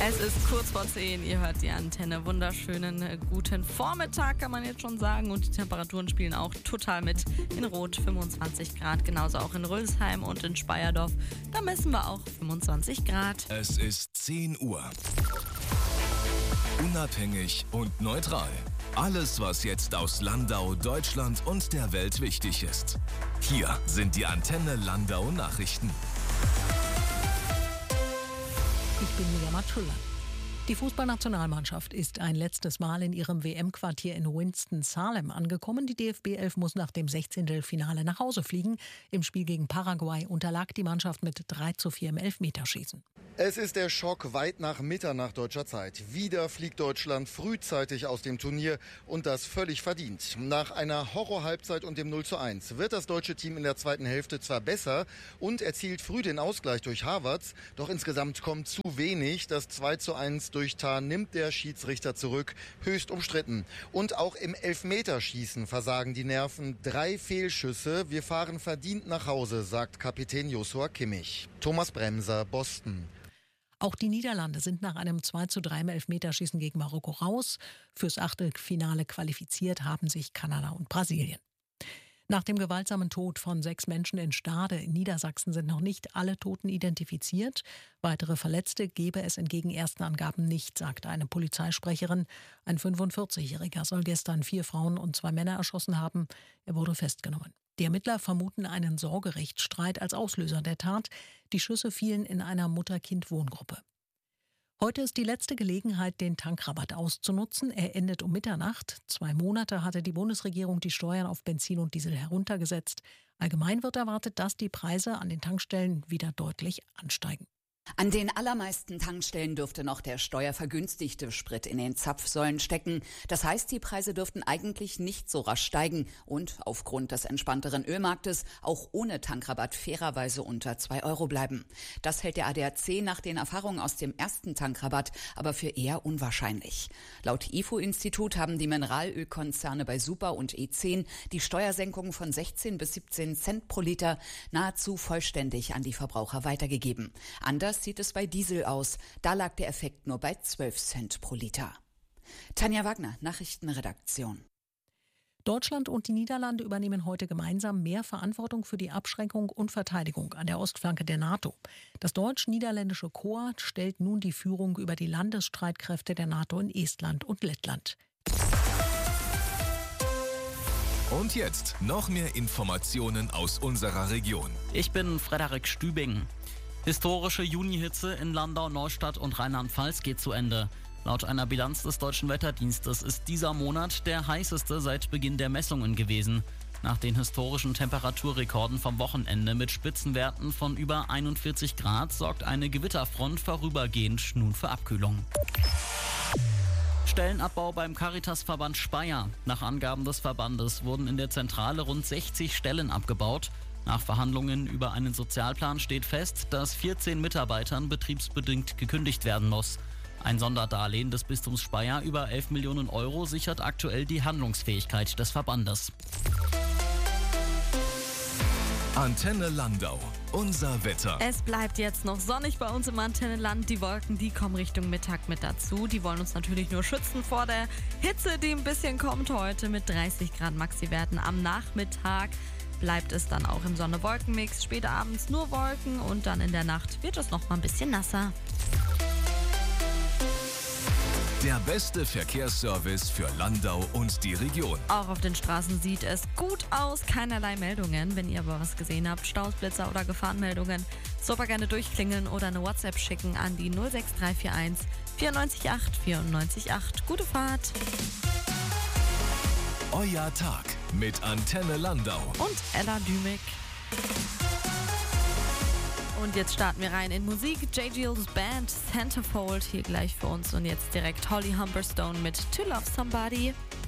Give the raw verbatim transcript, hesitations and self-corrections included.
Es ist kurz vor zehn, ihr hört die Antenne. Wunderschönen äh, guten Vormittag, kann man jetzt schon sagen. Und die Temperaturen spielen auch total mit. In Rot fünfundzwanzig Grad, genauso auch in Rülsheim und in Speyerdorf. Da messen wir auch fünfundzwanzig Grad. Es ist zehn Uhr. Unabhängig und neutral. Alles, was jetzt aus Landau, Deutschland und der Welt wichtig ist. Hier sind die Antenne Landau Nachrichten. Ich bin Mia Matschüller. Die Fußballnationalmannschaft ist ein letztes Mal in ihrem W M-Quartier in Winston-Salem angekommen. Die D F B elf muss nach dem Sechzehntelfinale nach Hause fliegen. Im Spiel gegen Paraguay unterlag die Mannschaft mit drei zu vier im Elfmeterschießen. Es ist der Schock weit nach Mitternacht deutscher Zeit. Wieder fliegt Deutschland frühzeitig aus dem Turnier und das völlig verdient. Nach einer Horror-Halbzeit und dem null zu eins wird das deutsche Team in der zweiten Hälfte zwar besser und erzielt früh den Ausgleich durch Havertz, doch insgesamt kommt zu wenig. Das zwei zu eins durch Tah nimmt der Schiedsrichter zurück, höchst umstritten. Und auch im Elfmeterschießen versagen die Nerven. Drei Fehlschüsse, wir fahren verdient nach Hause, sagt Kapitän Joshua Kimmich. Thomas Bremser, Boston. Auch die Niederlande sind nach einem zwei zu drei im Elfmeterschießen gegen Marokko raus. Fürs Achtelfinale qualifiziert haben sich Kanada und Brasilien. Nach dem gewaltsamen Tod von sechs Menschen in Stade in Niedersachsen sind noch nicht alle Toten identifiziert. Weitere Verletzte gebe es entgegen ersten Angaben nicht, sagte eine Polizeisprecherin. Ein fünfundvierzigjähriger soll gestern vier Frauen und zwei Männer erschossen haben. Er wurde festgenommen. Die Ermittler vermuten einen Sorgerechtsstreit als Auslöser der Tat. Die Schüsse fielen in einer Mutter-Kind-Wohngruppe. Heute ist die letzte Gelegenheit, den Tankrabatt auszunutzen. Er endet um Mitternacht. Zwei Monate hatte die Bundesregierung die Steuern auf Benzin und Diesel heruntergesetzt. Allgemein wird erwartet, dass die Preise an den Tankstellen wieder deutlich ansteigen. An den allermeisten Tankstellen dürfte noch der steuervergünstigte Sprit in den Zapfsäulen stecken. Das heißt, die Preise dürften eigentlich nicht so rasch steigen und aufgrund des entspannteren Ölmarktes auch ohne Tankrabatt fairerweise unter zwei Euro bleiben. Das hält der A D A C nach den Erfahrungen aus dem ersten Tankrabatt aber für eher unwahrscheinlich. Laut I F O-Institut haben die Mineralölkonzerne bei Super und E zehn die Steuersenkung von sechzehn bis siebzehn Cent pro Liter nahezu vollständig an die Verbraucher weitergegeben. Anders sieht es bei Diesel aus. Da lag der Effekt nur bei zwölf Cent pro Liter. Tanja Wagner, Nachrichtenredaktion. Deutschland und die Niederlande übernehmen heute gemeinsam mehr Verantwortung für die Abschreckung und Verteidigung an der Ostflanke der NATO. Das deutsch-niederländische Korps stellt nun die Führung über die Landesstreitkräfte der NATO in Estland und Lettland. Und jetzt noch mehr Informationen aus unserer Region. Ich bin Frederik Stübing. Historische Junihitze in Landau, Neustadt und Rheinland-Pfalz geht zu Ende. Laut einer Bilanz des Deutschen Wetterdienstes ist dieser Monat der heißeste seit Beginn der Messungen gewesen. Nach den historischen Temperaturrekorden vom Wochenende mit Spitzenwerten von über einundvierzig Grad sorgt eine Gewitterfront vorübergehend nun für Abkühlung. Stellenabbau beim Caritasverband Speyer. Nach Angaben des Verbandes wurden in der Zentrale rund sechzig Stellen abgebaut. Nach Verhandlungen über einen Sozialplan steht fest, dass vierzehn Mitarbeitern betriebsbedingt gekündigt werden muss. Ein Sonderdarlehen des Bistums Speyer über elf Millionen Euro sichert aktuell die Handlungsfähigkeit des Verbandes. Antenne Landau. Unser Wetter. Es bleibt jetzt noch sonnig bei uns im Antennenland. Die Wolken, die kommen Richtung Mittag mit dazu. Die wollen uns natürlich nur schützen vor der Hitze, die ein bisschen kommt heute mit dreißig Grad Maxiwerten am Nachmittag. Bleibt es dann auch im Sonne-Wolken-Mix. Später abends nur Wolken und dann in der Nacht wird es noch mal ein bisschen nasser. Der beste Verkehrsservice für Landau und die Region. Auch auf den Straßen sieht es gut aus. Keinerlei Meldungen. Wenn ihr aber was gesehen habt, Staus, Blitzer oder Gefahrenmeldungen, super gerne durchklingeln oder eine WhatsApp schicken an die null sechs drei vier eins vier neun acht vier neun acht. Gute Fahrt. Euer Tag mit Antenne Landau und Ella Dümig. Und jetzt starten wir rein in Musik. J. Gills Band Centerfold hier gleich für uns. Und jetzt direkt Holly Humberstone mit To Love Somebody.